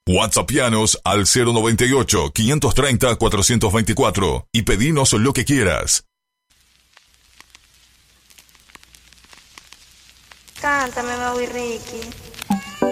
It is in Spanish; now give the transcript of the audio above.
WhatsAppianos al 098-530-424 y pedinos lo que quieras. Cántame, Maui Ricky.